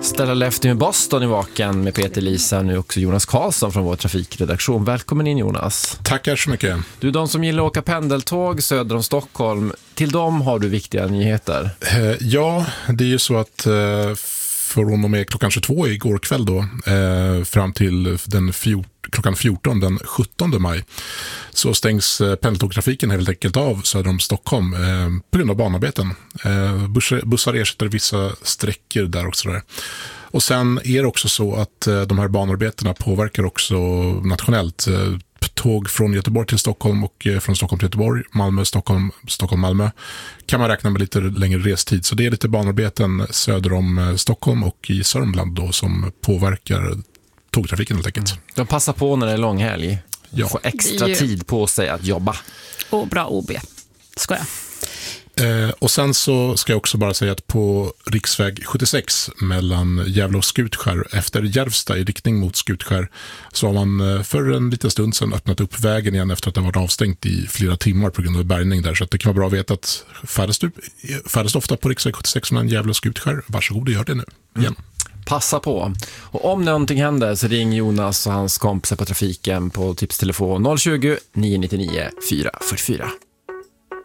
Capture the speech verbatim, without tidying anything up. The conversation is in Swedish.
Stella Lefty med Boston i vaken med Peter Lisa, nu också Jonas Karlsson från vår trafikredaktion. Välkommen in, Jonas. Tackar så mycket. Du, de som gillar att åka pendeltåg söder om Stockholm, till dem har du viktiga nyheter. Eh, ja, det är ju så att eh, från och med klockan tjugotvå igår kväll då, eh, fram till den fjorton klockan fjorton den sjuttonde maj så stängs eh, pendeltågtrafiken helt enkelt av söder om Stockholm eh, på grund av banarbeten. Eh, bussar, bussar ersätter vissa sträckor där också där. Och sen är det också så att eh, de här banarbetena påverkar också nationellt. Eh, tåg från Göteborg till Stockholm och eh, från Stockholm till Göteborg, Malmö, Stockholm, Stockholm, Malmö kan man räkna med lite längre restid. Så det är lite banarbeten söder om eh, Stockholm och i Sörmland då som påverkar tågtrafiken helt enkelt. Mm. De passar på när det är långhelg. Ja. Får extra ju... tid på sig att jobba. Och bra O B. Ska jag. Eh, och sen så ska jag också bara säga att på riksväg sjuttiosex mellan Gävle och Skutskär efter Järvsta i riktning mot Skutskär så har man för en liten stund sedan öppnat upp vägen igen efter att det har varit avstängt i flera timmar på grund av bärgning där. Så att det kan vara bra att veta att färdas du färdas ofta på riksväg sjuttiosex mellan Gävle och Skutskär. Varsågod och gör det nu igen. Mm. Passa på. Och om någonting händer så ring Jonas och hans kompisar på trafiken på tipstelefon noll tjugo, nio nio nio, fyra fyra fyra.